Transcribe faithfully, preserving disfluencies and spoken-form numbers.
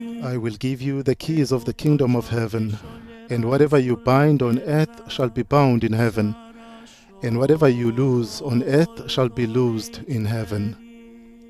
I will give you the keys of the kingdom of heaven, and whatever you bind on earth shall be bound in heaven, and whatever you loose on earth shall be loosed in heaven.